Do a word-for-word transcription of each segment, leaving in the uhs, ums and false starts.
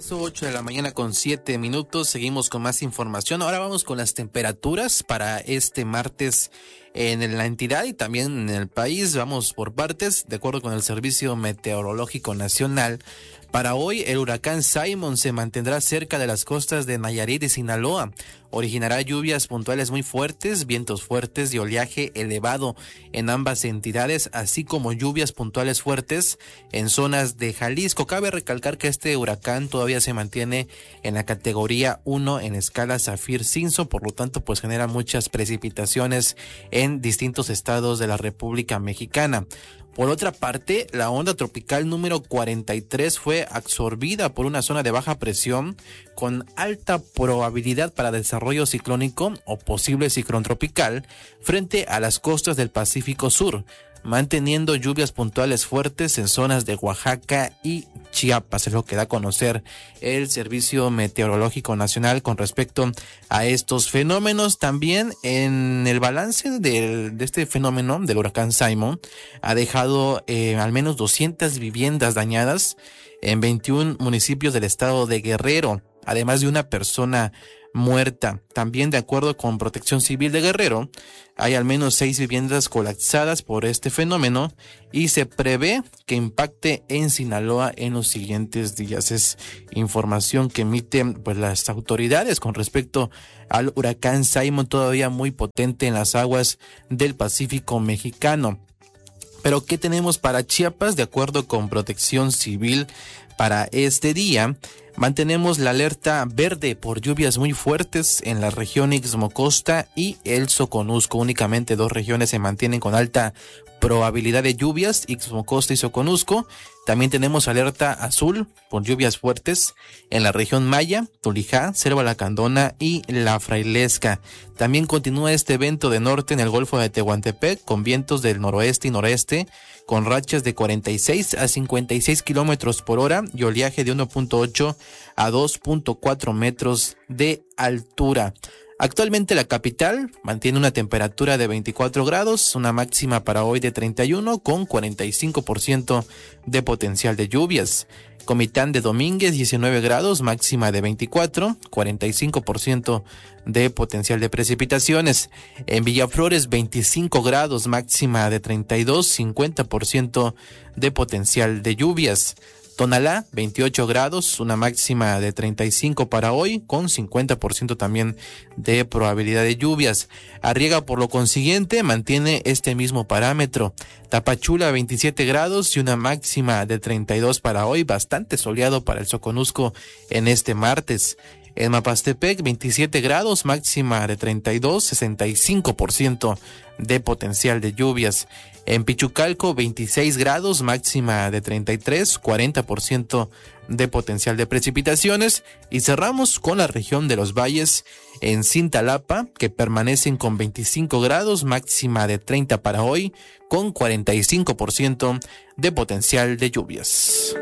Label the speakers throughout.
Speaker 1: ocho de la mañana con siete minutos, seguimos con más información. Ahora vamos con las temperaturas para este martes en la entidad y también en el país. Vamos por partes, de acuerdo con el Servicio Meteorológico Nacional. Para hoy, el huracán Simon se mantendrá cerca de las costas de Nayarit y Sinaloa. Originará lluvias puntuales muy fuertes, vientos fuertes y oleaje elevado en ambas entidades, así como lluvias puntuales fuertes en zonas de Jalisco. Cabe recalcar que este huracán todavía se mantiene en la categoría uno en escala Saffir-Simpson, por lo tanto, pues genera muchas precipitaciones en distintos estados de la República Mexicana. Por otra parte, la onda tropical número cuarenta y tres fue absorbida por una zona de baja presión con alta probabilidad para desarrollo ciclónico o posible ciclón tropical frente a las costas del Pacífico Sur, manteniendo lluvias puntuales fuertes en zonas de Oaxaca y Chiapas. Es lo que da a conocer el Servicio Meteorológico Nacional con respecto a estos fenómenos. También en el balance del, de este fenómeno del huracán Simon ha dejado eh, al menos doscientas viviendas dañadas en veintiún municipios del estado de Guerrero, además de una persona muerta. También, de acuerdo con Protección Civil de Guerrero, hay al menos seis viviendas colapsadas por este fenómeno y se prevé que impacte en Sinaloa en los siguientes días. Es información que emiten pues las autoridades con respecto al huracán Simon, todavía muy potente en las aguas del Pacífico mexicano. Pero ¿qué tenemos para Chiapas? De acuerdo con Protección Civil, para este día mantenemos la alerta verde por lluvias muy fuertes en la región Ixmocosta y el Soconusco. Únicamente dos regiones se mantienen con alta probabilidad de lluvias, Ixmocosta y Soconusco. También tenemos alerta azul por lluvias fuertes en la región Maya, Tulijá, Selva Lacandona y La Frailesca. También continúa este evento de norte en el Golfo de Tehuantepec con vientos del noroeste y noreste con rachas de cuarenta y seis a cincuenta y seis kilómetros por hora y oleaje de uno punto ocho a dos punto cuatro metros de altura. Actualmente la capital mantiene una temperatura de veinticuatro grados, una máxima para hoy de treinta y uno con cuarenta y cinco por ciento de potencial de lluvias. Comitán de Domínguez, diecinueve grados, máxima de veinticuatro, cuarenta y cinco por ciento de potencial de precipitaciones. En Villaflores, veinticinco grados, máxima de treinta y dos, cincuenta por ciento de potencial de lluvias. Tonalá, veintiocho grados, una máxima de treinta y cinco para hoy, con cincuenta por ciento también de probabilidad de lluvias. Arriaga, por lo consiguiente, mantiene este mismo parámetro. Tapachula, veintisiete grados y una máxima de treinta y dos para hoy, bastante soleado para el Soconusco en este martes. En Mapastepec, veintisiete grados, máxima de treinta y dos, sesenta y cinco por ciento de potencial de lluvias. En Pichucalco, veintiséis grados, máxima de treinta y tres, cuarenta por ciento de potencial de precipitaciones. Y cerramos con la región de los valles en Cintalapa, que permanecen con veinticinco grados, máxima de treinta para hoy, con cuarenta y cinco por ciento de potencial de lluvias.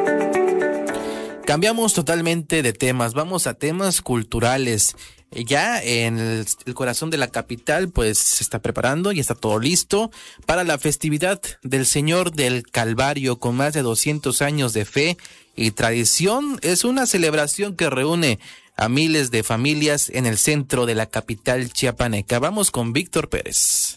Speaker 1: Cambiamos totalmente de temas, vamos a temas culturales. Ya en el, el corazón de la capital pues se está preparando y está todo listo para la festividad del Señor del Calvario con más de doscientos años de fe y tradición. Es una celebración que reúne a miles de familias en el centro de la capital chiapaneca. Vamos con Víctor Pérez.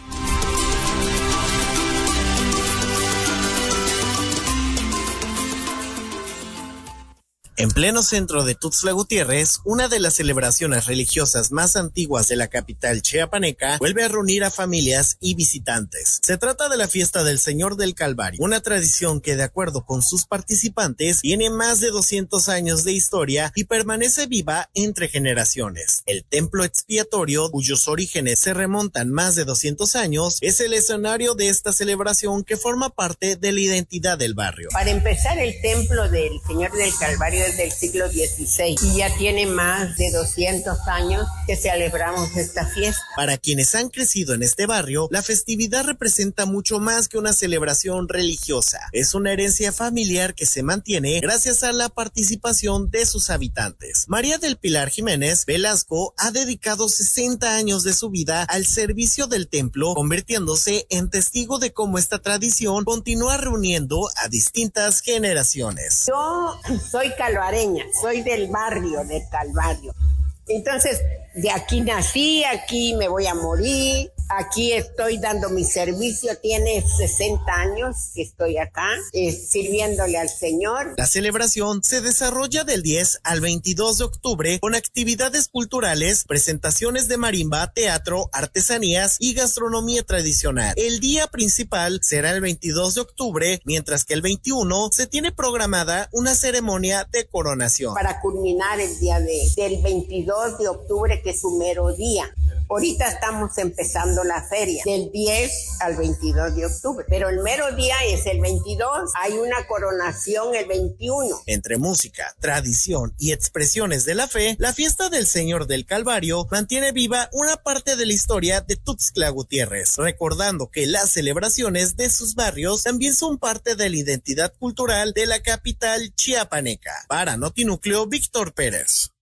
Speaker 2: En pleno centro de Tuxtla Gutiérrez, una de las celebraciones religiosas más antiguas de la capital chiapaneca vuelve a reunir a familias y visitantes. Se trata de la fiesta del Señor del Calvario, una tradición que, de acuerdo con sus participantes, tiene más de doscientos años de historia y permanece viva entre generaciones. El templo expiatorio, cuyos orígenes se remontan más de doscientos años, es el escenario de esta celebración que forma parte de la identidad del barrio.
Speaker 3: Para empezar, el templo del Señor del Calvario del siglo dieciséis y ya tiene más de doscientos años que celebramos esta fiesta.
Speaker 2: Para quienes han crecido en este barrio, la festividad representa mucho más que una celebración religiosa. Es una herencia familiar que se mantiene gracias a la participación de sus habitantes. María del Pilar Jiménez Velasco ha dedicado sesenta años de su vida al servicio del templo, convirtiéndose en testigo de cómo esta tradición continúa reuniendo a distintas generaciones.
Speaker 3: Yo soy calor calvareña, soy del barrio del Calvario. Entonces, de aquí nací, aquí me voy a morir, aquí estoy dando mi servicio, tiene sesenta años que estoy acá, eh, sirviéndole al Señor.
Speaker 2: La celebración se desarrolla del diez al veintidós de octubre con actividades culturales, presentaciones de marimba, teatro, artesanías y gastronomía tradicional. El día principal será el veintidós de octubre, mientras que el veintiuno se tiene programada una ceremonia de coronación.
Speaker 3: Para culminar el día de, del veintidós de octubre, que es su mero día. Ahorita estamos empezando la feria, del diez al veintidós de octubre, pero el mero día es el veintidós, hay una coronación el veintiuno.
Speaker 2: Entre música, tradición y expresiones de la fe, la fiesta del Señor del Calvario mantiene viva una parte de la historia de Tuxtla Gutiérrez, recordando que las celebraciones de sus barrios también son parte de la identidad cultural de la capital chiapaneca. Para Notinúcleo, Víctor Pérez.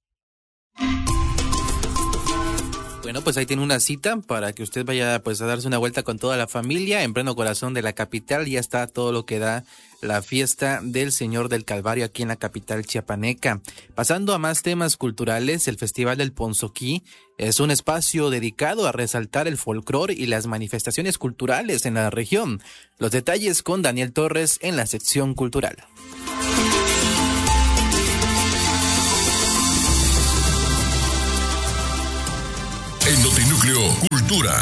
Speaker 1: Bueno, pues ahí tiene una cita para que usted vaya pues a darse una vuelta con toda la familia en pleno corazón de la capital. Ya está todo lo que da la fiesta del Señor del Calvario aquí en la capital chiapaneca. Pasando a más temas culturales, el Festival del Ponzoquí es un espacio dedicado a resaltar el folclore y las manifestaciones culturales en la región. Los detalles con Daniel Torres en la sección cultural.
Speaker 4: En Notinúcleo Cultura.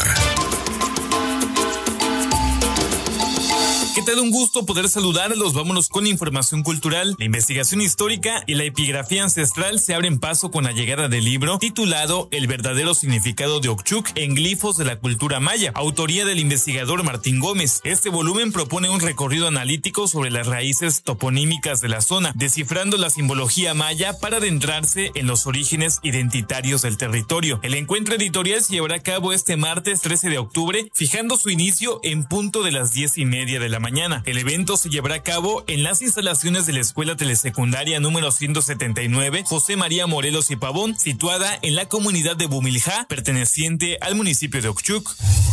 Speaker 5: ¿Qué tal? Un gusto poder saludarlos. Vámonos con información cultural. La investigación histórica y la epigrafía ancestral se abren paso con la llegada del libro titulado El verdadero significado de Ochuc en glifos de la cultura maya, autoría del investigador Martín Gómez. Este volumen propone un recorrido analítico sobre las raíces toponímicas de la zona, descifrando la simbología maya para adentrarse en los orígenes identitarios del territorio. El encuentro editorial se llevará a cabo este martes trece de octubre, fijando su inicio en punto de las diez y media de la mañana. El evento se llevará a cabo en las instalaciones de la Escuela Telesecundaria número ciento setenta y nueve José María Morelos y Pavón, situada en la comunidad de Bumilja, perteneciente al municipio de Ochuc.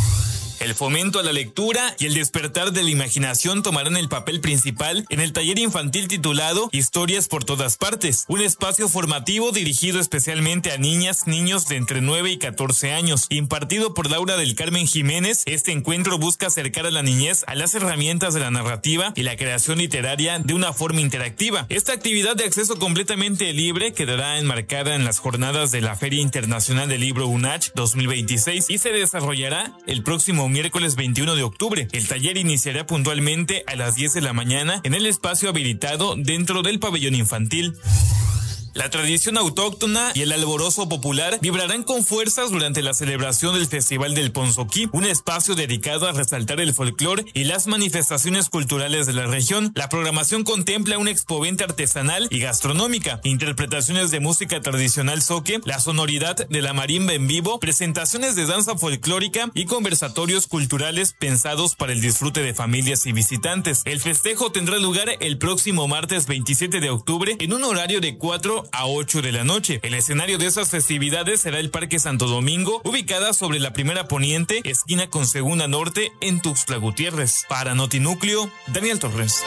Speaker 5: El fomento a la lectura y el despertar de la imaginación tomarán el papel principal en el taller infantil titulado Historias por todas partes, un espacio formativo dirigido especialmente a niñas, niños de entre nueve y catorce años, impartido por Laura del Carmen Jiménez. Este encuentro busca acercar a la niñez a las herramientas de la narrativa y la creación literaria de una forma interactiva. Esta actividad de acceso completamente libre quedará enmarcada en las jornadas de la Feria Internacional del Libro UNACH dos mil veintiséis y se desarrollará el próximo miércoles veintiuno de octubre. El taller iniciará puntualmente a las diez de la mañana en el espacio habilitado dentro del pabellón infantil. La tradición autóctona y el alborozo popular vibrarán con fuerzas durante la celebración del Festival del Ponzoquí, un espacio dedicado a resaltar el folclore y las manifestaciones culturales de la región. La programación contempla una expoventa artesanal y gastronómica, interpretaciones de música tradicional zoque, la sonoridad de la marimba en vivo, presentaciones de danza folclórica y conversatorios culturales pensados para el disfrute de familias y visitantes. El festejo tendrá lugar el próximo martes veintisiete de octubre en un horario de cuatro a ocho de la noche. El escenario de esas festividades será el Parque Santo Domingo, ubicada sobre la Primera Poniente, esquina con Segunda Norte, en Tuxtla Gutiérrez. Para Notinúcleo, Daniel Torres.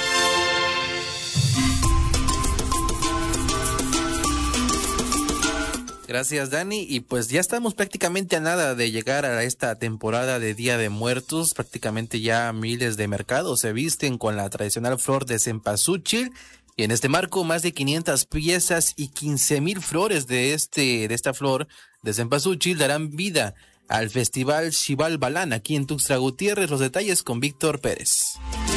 Speaker 1: Gracias, Dani. Y pues ya estamos prácticamente a nada de llegar a esta temporada de Día de Muertos. Prácticamente ya miles de mercados se visten con la tradicional flor de cempasúchil. Y en este marco, más de quinientas piezas y quince mil flores de este de esta flor de cempasúchil darán vida al Festival Xival Balán aquí en Tuxtla Gutiérrez. Los detalles con Víctor Pérez.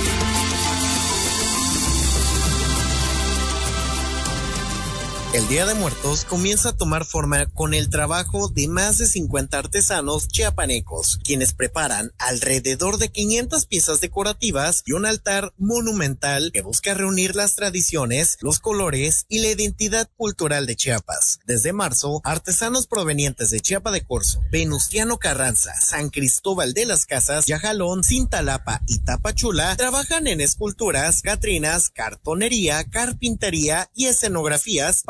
Speaker 2: El Día de Muertos comienza a tomar forma con el trabajo de más de cincuenta artesanos chiapanecos, quienes preparan alrededor de quinientas piezas decorativas y un altar monumental que busca reunir las tradiciones, los colores y la identidad cultural de Chiapas. Desde marzo, artesanos provenientes de Chiapa de Corzo, Venustiano Carranza, San Cristóbal de las Casas, Yajalón, Cintalapa y Tapachula trabajan en esculturas, catrinas, cartonería, carpintería y escenografías para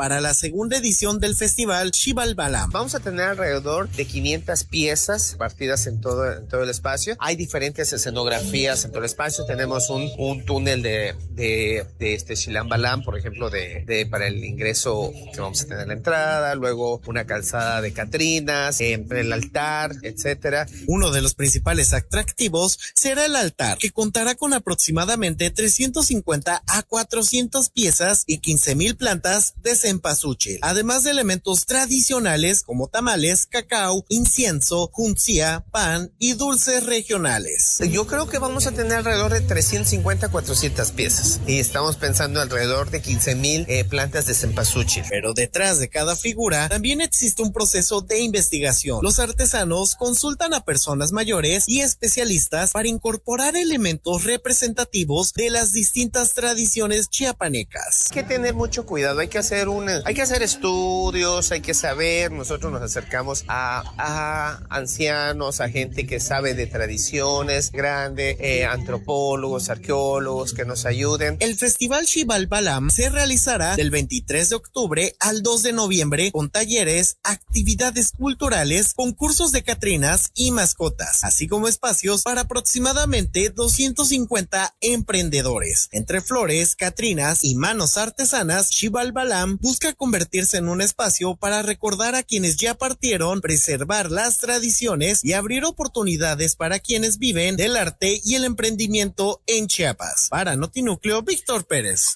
Speaker 2: para la segunda edición del festival Xibalbalam.
Speaker 6: Vamos a tener alrededor de quinientas piezas partidas en todo, en todo el espacio. Hay diferentes escenografías en todo el espacio. Tenemos un, un túnel de, de, de este Xibalbalam, por ejemplo, de, de para el ingreso que vamos a tener en la entrada, luego una calzada de Catrinas, eh, el altar, etcétera.
Speaker 2: Uno de los principales atractivos será el altar, que contará con aproximadamente trescientos cincuenta a cuatrocientas piezas y quince mil plantas de cempasúchil, además de elementos tradicionales como tamales, cacao, incienso, juncía, pan y dulces regionales.
Speaker 6: Yo creo que vamos a tener alrededor de trescientas cincuenta a cuatrocientas piezas y estamos pensando alrededor de quince mil eh, plantas de cempasúchil.
Speaker 2: Pero detrás de cada figura también existe un proceso de investigación. Los artesanos consultan a personas mayores y especialistas para incorporar elementos representativos de las distintas tradiciones chiapanecas.
Speaker 6: Hay que tener mucho cuidado, hay que hacer una, hay que hacer estudios, hay que saber. Nosotros nos acercamos a, a ancianos, a gente que sabe de tradiciones, grande, eh, antropólogos, arqueólogos que nos ayuden.
Speaker 2: El Festival Xibalbalam se realizará del veintitrés de octubre al dos de noviembre con talleres, actividades culturales, concursos de catrinas y mascotas, así como espacios para aproximadamente doscientos cincuenta emprendedores. Entre flores, catrinas y manos artesanas, Xibalbalam busca convertirse en un espacio para recordar a quienes ya partieron, preservar las tradiciones y abrir oportunidades para quienes viven del arte y el emprendimiento en Chiapas. Para Notinúcleo, Víctor Pérez.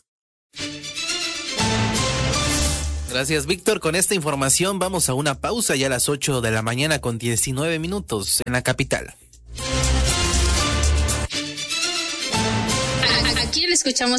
Speaker 1: Gracias, Víctor. Con esta información vamos a una pausa ya a las ocho de la mañana con diecinueve minutos en la capital.
Speaker 7: Aquí le escuchamos